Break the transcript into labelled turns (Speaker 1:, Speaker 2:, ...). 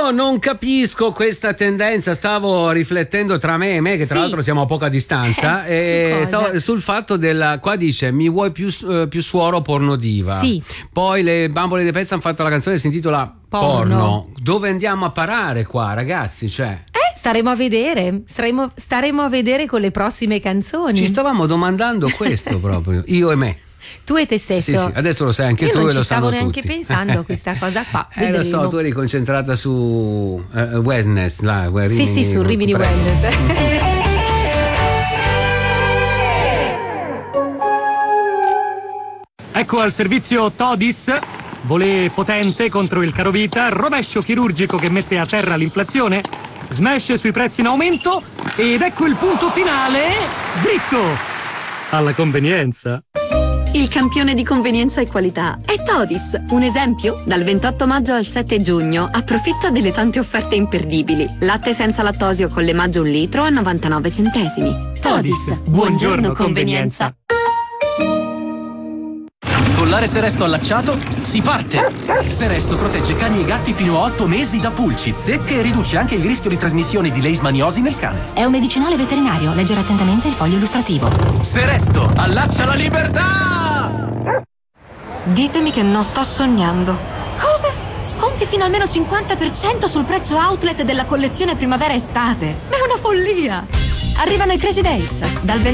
Speaker 1: Io non capisco questa tendenza, stavo riflettendo tra me e me, che tra l'altro siamo a poca distanza, e sul fatto qua dice mi vuoi più suoro porno diva.
Speaker 2: Sì.
Speaker 1: Poi le Bambole di Pezza hanno fatto la canzone che si intitola Porno. Dove andiamo a parare qua, ragazzi?
Speaker 2: Staremo a vedere, staremo a vedere con le prossime canzoni.
Speaker 1: Ci stavamo domandando questo proprio, io e me.
Speaker 2: Tu e te stesso.
Speaker 1: Sì, adesso lo sai anche
Speaker 2: io
Speaker 1: tu e lo sanno tutti.
Speaker 2: Io non ci stavo neanche pensando a questa cosa qua.
Speaker 1: Lo so, tu eri concentrata su wellness,
Speaker 2: Sì, su Rimini Wellness.
Speaker 3: Ecco al servizio Todis, volé potente contro il carovita, rovescio chirurgico che mette a terra l'inflazione, smash sui prezzi in aumento ed ecco il punto finale, dritto alla convenienza.
Speaker 4: Il campione di convenienza e qualità è Todis. Un esempio? Dal 28 maggio al 7 giugno approfitta delle tante offerte imperdibili. Latte senza lattosio con l'emaggio 1 litro a 99 centesimi. Todis, buongiorno convenienza.
Speaker 5: Collare Seresto allacciato, si parte! Seresto protegge cani e gatti fino a 8 mesi da pulci, zecche e riduce anche il rischio di trasmissione di leishmaniosi nel cane.
Speaker 6: È un medicinale veterinario, leggere attentamente il foglio illustrativo.
Speaker 5: Seresto, allaccia la libertà!
Speaker 6: Ditemi che non sto sognando. Cosa? Sconti fino almeno 50% sul prezzo outlet della collezione primavera-estate. Ma è una follia! Arrivano i Crazy Days, dal